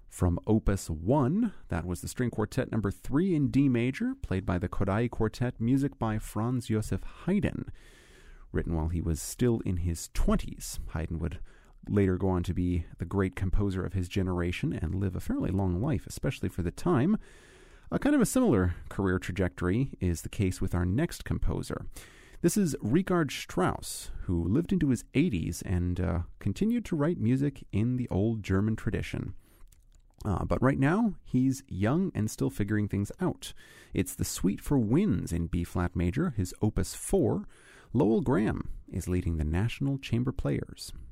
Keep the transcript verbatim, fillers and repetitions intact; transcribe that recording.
From Opus one, that was the string quartet number three in D major, played by the Kodály Quartet, music by Franz Josef Haydn, written while he was still in his twenties. Haydn would later go on to be the great composer of his generation and live a fairly long life, especially for the time. A kind of a similar career trajectory is the case with our next composer. This is Richard Strauss, who lived into his eighties and uh, continued to write music in the old German tradition. Uh, but right now, he's young and still figuring things out. It's the Suite for Winds in B-flat major, his opus four. Lowell Graham is leading the National Chamber Players.